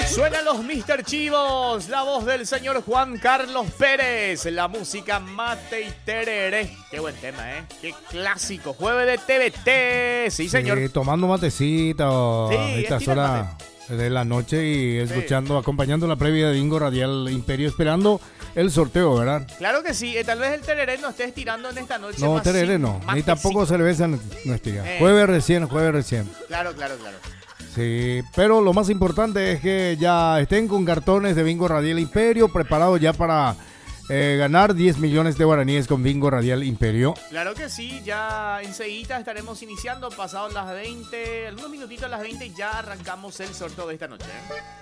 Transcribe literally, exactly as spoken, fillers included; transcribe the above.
Suenan los míster Chivos, la voz del señor Juan Carlos Pérez, la música Mate y Tereré. Qué buen tema, ¿eh? Qué clásico. Jueves de T V T. Sí, señor. Sí, tomando matecito Sí, a estas estira el horas de la noche y escuchando, acompañando la previa de Bingo Radial Imperio, esperando el sorteo, ¿verdad? Claro que sí. Eh, tal vez el tereré no esté estirando en esta noche. No, más tereré sin no, ni matecito. tampoco cerveza no no estira. Eh. Jueves recién, jueves recién. Claro, claro, claro. Sí, pero lo más importante es que ya estén con cartones de Bingo Radial Imperio preparados ya para eh, ganar diez millones de guaraníes con Bingo Radial Imperio. Claro que sí, ya enseguida estaremos iniciando, pasados las veinte, algunos minutitos a las veinte, ya arrancamos el sorteo de esta noche, ¿eh?